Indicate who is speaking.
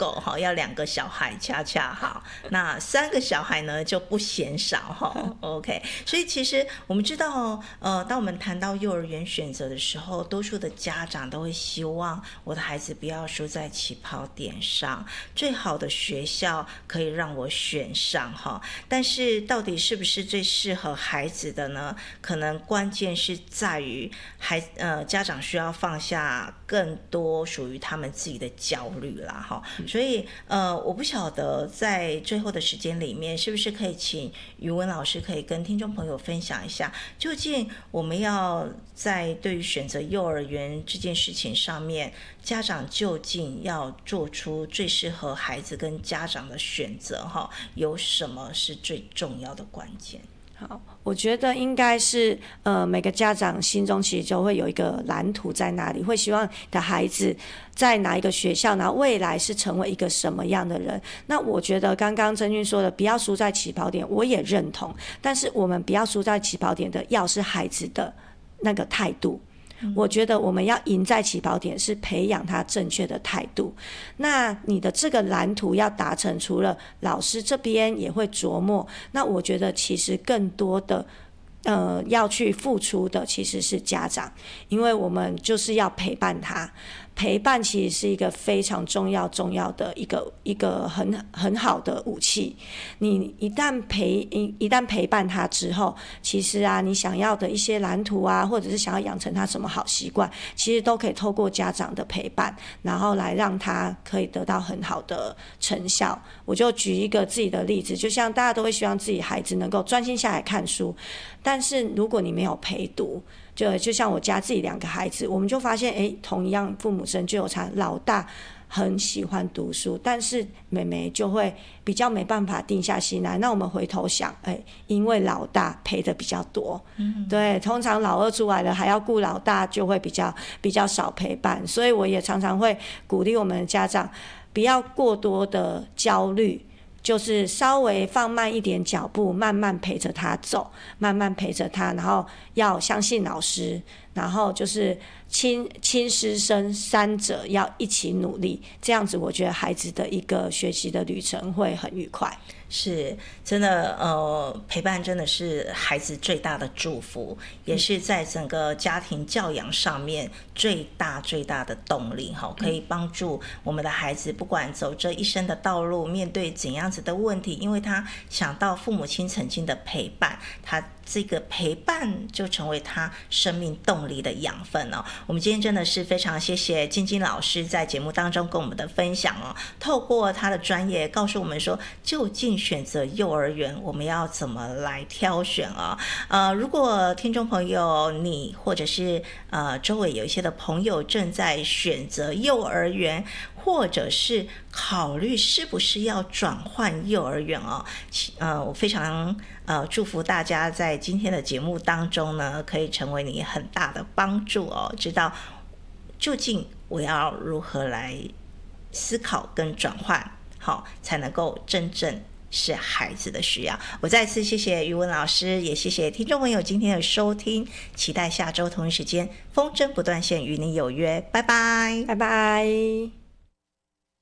Speaker 1: 够要2个小孩恰恰好，那3个小孩呢就不嫌少OK， 所以其实我们知道当我们谈到幼儿园选择的时候，多数的家长都会希望我的孩子不要输在起跑点上，最好的学校可以让我选上但是到底是不是最适合孩子的呢？可能关键是在于家长需要放下更多属于他们自己的焦虑啦所以我不晓得在最后的时间里面，是不是可以请语文老师可以跟听众朋友分享一下，究竟我们要在对于选择幼儿园这件事情上面，家长究竟要做出最适合孩子跟家长的选择有什么是最重要的关键？
Speaker 2: 好，我觉得应该是每个家长心中其实就会有一个蓝图在那里，会希望的孩子在哪一个学校，然后未来是成为一个什么样的人。那我觉得刚刚曾俊说的不要输在起跑点，我也认同，但是我们不要输在起跑点的要是孩子的那个态度。我觉得我们要赢在起跑点，是培养他正确的态度。那你的这个蓝图要达成，除了老师这边也会琢磨，那我觉得其实更多的要去付出的其实是家长，因为我们就是要陪伴他。陪伴其实是一个非常重要的一个很好的武器。你一旦陪伴他之后，其实你想要的一些蓝图或者是想要养成他什么好习惯，其实都可以透过家长的陪伴，然后来让他可以得到很好的成效。我就举一个自己的例子，就像大家都会希望自己孩子能够专心下来看书，但是如果你没有陪读，就像我家自己2个孩子，我们就发现同一样父母生就有差，老大很喜欢读书，但是妹妹就会比较没办法定下心来。那我们回头想因为老大陪的比较多，对，通常老二出来了还要顾老大，就会比较少陪伴。所以我也常常会鼓励我们的家长不要过多的焦虑，就是稍微放慢一点脚步，慢慢陪着他走，慢慢陪着他，然后要相信老师，然后就是亲师生3者要一起努力，这样子我觉得孩子的一个学习的旅程会很愉快。
Speaker 1: 是真的陪伴真的是孩子最大的祝福，也是在整个家庭教养上面最大的动力可以帮助我们的孩子不管走这一生的道路，面对怎样子的问题，因为他想到父母亲曾经的陪伴，他这个陪伴就成为他生命动力的养分我们今天真的是非常谢谢晶晶老师在节目当中跟我们的分享透过他的专业告诉我们说，究竟选择幼儿园我们要怎么来挑选如果听众朋友你或者是周围有一些的朋友正在选择幼儿园，或者是考虑是不是要转换幼儿园我非常祝福大家在今天的节目当中呢，可以成为你很大的帮助知道究竟我要如何来思考跟转换才能够真正是孩子的需要。我再次谢谢语文老师，也谢谢听众朋友今天的收听，期待下周同一时间风筝不断线与你有约，拜拜，
Speaker 2: 拜拜。